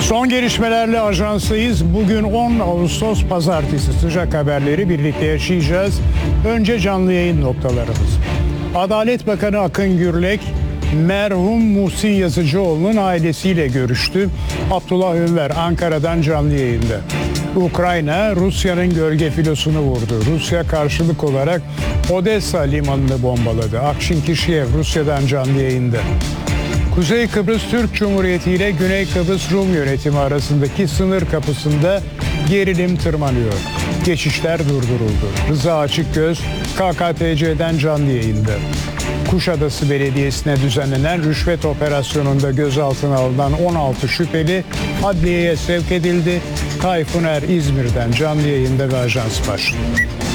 Son gelişmelerle ajanstayız. Bugün 10 Ağustos Pazartesi sıcak haberleri birlikte yaşayacağız. Önce canlı yayın noktalarımız. Adalet Bakanı Akın Gürlek, merhum Muhsin Yazıcıoğlu'nun ailesiyle görüştü. Abdullah Ünver Ankara'dan canlı yayında. Ukrayna, Rusya'nın gölge filosunu vurdu. Rusya karşılık olarak Odessa limanını bombaladı. Akşin Kişiyev Rusya'dan canlı yayında. Kuzey Kıbrıs Türk Cumhuriyeti ile Güney Kıbrıs Rum yönetimi arasındaki sınır kapısında gerilim tırmanıyor. Geçişler durduruldu. Rıza Açıkgöz KKTC'den canlı yayında. Kuşadası Belediyesi'ne düzenlenen rüşvet operasyonunda gözaltına alınan 16 şüpheli adliyeye sevk edildi. Tayfun Er İzmir'den canlı yayında ve ajans başlıyor.